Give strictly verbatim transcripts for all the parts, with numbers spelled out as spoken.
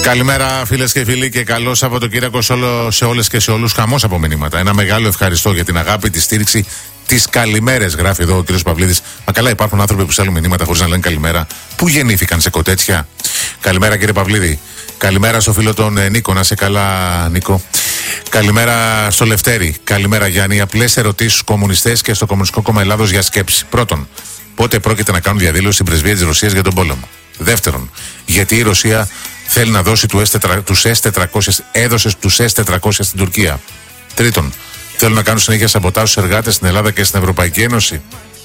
Καλημέρα φίλες και φίλοι και καλό Σαββατοκύριακο σε, όλο, σε όλες και σε όλους. Χαμός από μηνύματα. Ένα μεγάλο ευχαριστώ για την αγάπη, τη στήριξη, τις καλημέρες. Γράφει εδώ ο κύριος Παυλίδης. Μα καλά, υπάρχουν άνθρωποι που στέλνουν μηνύματα χωρίς να λένε καλημέρα. Πού γεννήθηκαν, σε κοτέτσια? Καλημέρα κύριε Παυλίδη. Καλημέρα στο φίλο τον Νίκο. Να σε καλά, Νίκο. Καλημέρα στο Λευτέρη. Καλημέρα Γιάννη. Απλές ερωτήσεις στους κομμουνιστές και στο Κομμουνιστικό Κόμμα Ελλάδος για σκέψη. Πρώτον, πότε πρόκειται να κάνουν διαδήλωση στην πρεσβεία της Ρωσίας για τον πόλεμο? Δεύτερον, γιατί η Ρωσία θέλει να δώσει τους ες τετρακόσια, έδωσε τους ες τετρακόσια στην Τουρκία? Τρίτον, θέλουν να κάνουν συνέχεια σαμποτάζ στους εργάτες στην Ελλάδα και στην Ευρωπαϊκή Ένωση.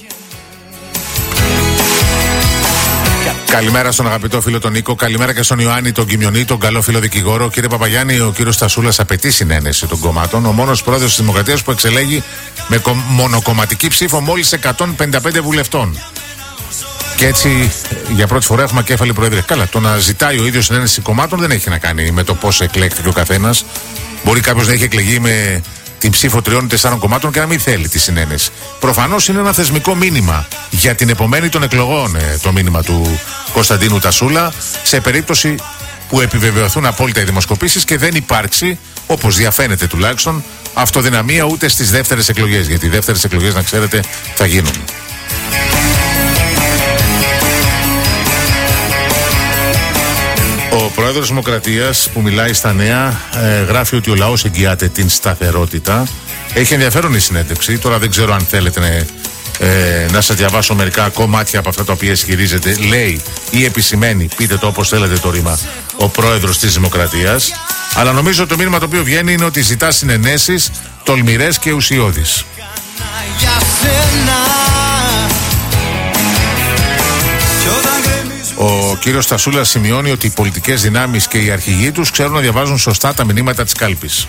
Καλημέρα στον αγαπητό φίλο τον Νίκο. Καλημέρα και στον Ιωάννη τον Κιμιονή, τον καλό φίλο δικηγόρο. Κύριε Παπαγιάννη, ο κύριος Στασούλας απαιτεί συνένεση των κομμάτων. Ο μόνος πρόεδρος της Δημοκρατίας που εξελέγει με μονοκομματική ψήφο μόλις εκατόν πενήντα πέντε βουλευτών. Και έτσι για πρώτη φορά έχουμε κέφαλη προεδρία. Καλά, το να ζητάει ο ίδιος συνένεση κομμάτων δεν έχει να κάνει με το πώς εκλέχθηκε ο καθένας. Μπορεί κάποιος να έχει εκλεγεί με την ψήφο τριών ή τεσσάρων κομμάτων και να μην θέλει τη συνένεση. Προφανώς είναι ένα θεσμικό μήνυμα για την επομένη των εκλογών, ε, το μήνυμα του Κωνσταντίνου Τασούλα, σε περίπτωση που επιβεβαιωθούν απόλυτα οι δημοσκοπήσεις και δεν υπάρξει, όπως διαφαίνεται τουλάχιστον, αυτοδυναμία ούτε στις δεύτερες εκλογές. Γιατί οι δεύτερες εκλογές, να ξέρετε, θα γίνουν. Ο πρόεδρος της Δημοκρατίας που μιλάει στα νέα ε, γράφει ότι ο λαός εγγυάται την σταθερότητα. Έχει ενδιαφέρον η συνέντευξη. Τώρα δεν ξέρω αν θέλετε ε, να σας διαβάσω μερικά κομμάτια από αυτά τα οποία ισχυρίζεται. Λέει ή επισημαίνει, πείτε το όπως θέλετε το ρήμα, ο πρόεδρος της Δημοκρατίας. Αλλά νομίζω το μήνυμα το οποίο βγαίνει είναι ότι ζητά συνενέσεις τολμηρές και ουσιώδεις. Ο κύριος Στασούλας σημειώνει ότι οι πολιτικές δυνάμεις και οι αρχηγοί τους ξέρουν να διαβάζουν σωστά τα μηνύματα της κάλπης.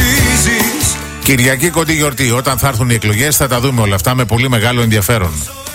Κυριακή κοντή γιορτή. Όταν θα έρθουν οι εκλογές θα τα δούμε όλα αυτά με πολύ μεγάλο ενδιαφέρον.